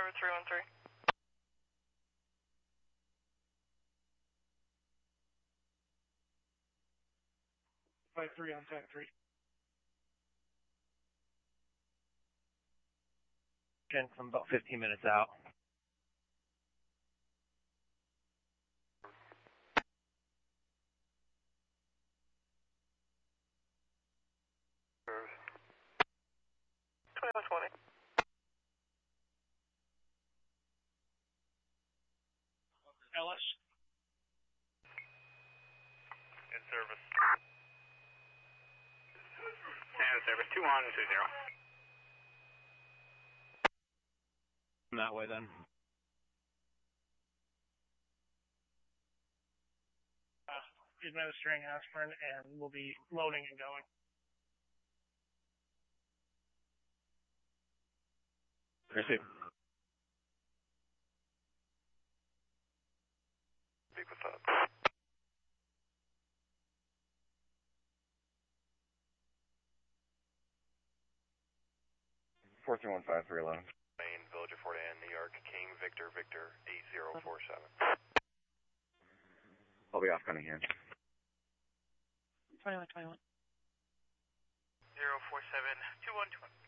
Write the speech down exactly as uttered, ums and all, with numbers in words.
Driver three one three. five three on tag three. I'm about fifteen minutes out. twenty-one twenty. L S. In service. And service two one two zero. That way then. Uh, administering aspirin, and we'll be loading and going. Receive. Speak with that. four three one five three eleven. Main, Villager Fort Ann, New York, King, Victor, Victor, eight zero four seven. I'll be off Cunningham. twenty-one twenty-one. zero four seven two one two one.